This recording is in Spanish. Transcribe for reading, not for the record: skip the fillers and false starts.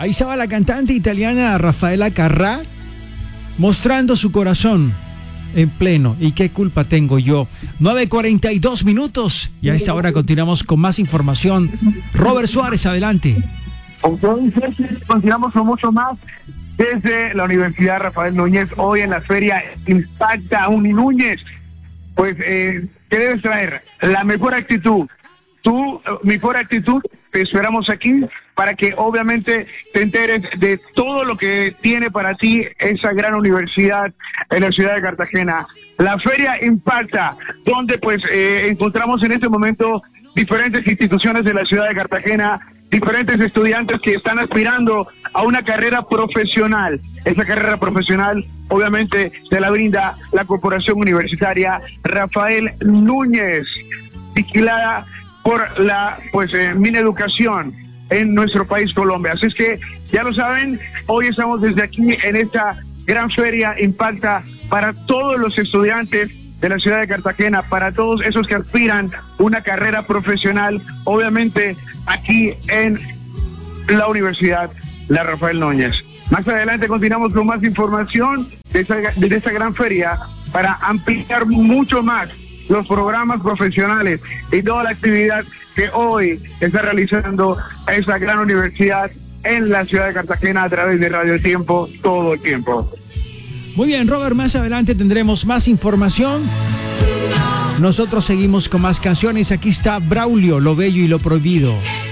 Ahí estaba la cantante italiana Raffaella Carrà mostrando su corazón en pleno. ¿Y qué culpa tengo yo? 9:42 minutos. Y a esta hora continuamos con más información. Robert Suárez, adelante. Continuamos con mucho más desde la Universidad Rafael Núñez. Hoy en la feria Impacta Uni Núñez. Pues, ¿qué debes traer? La mejor actitud. Mejor actitud, te esperamos aquí para que obviamente te enteres de todo lo que tiene para ti esa gran universidad en la ciudad de Cartagena. La Feria Impacta, donde pues encontramos en este momento diferentes instituciones de la ciudad de Cartagena, diferentes estudiantes que están aspirando a una carrera profesional. Esa carrera profesional obviamente se la brinda la Corporación Universitaria Rafael Núñez, vigilada por la Mineducación en nuestro país Colombia. Así es que ya lo saben, hoy estamos desde aquí en esta gran feria Impacta para todos los estudiantes de la ciudad de Cartagena, para todos esos que aspiran una carrera profesional, obviamente aquí en la Universidad La Rafael Núñez. Más adelante continuamos con más información de esta gran feria para ampliar mucho más los programas profesionales y toda la actividad que hoy está realizando esa gran universidad en la ciudad de Cartagena a través de Radio Tiempo todo el tiempo. Muy bien, Robert, más adelante tendremos más información. Nosotros seguimos con más canciones. Aquí está Braulio, Lo Bello y Lo Prohibido.